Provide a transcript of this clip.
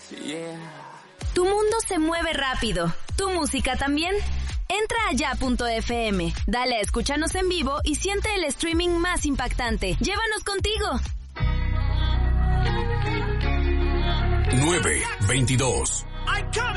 Tu mundo se mueve rápido. ¿Tu música también? Entra a ya.fm, dale a escúchanos en vivo y siente el streaming más impactante. ¡Llévanos contigo! 9:22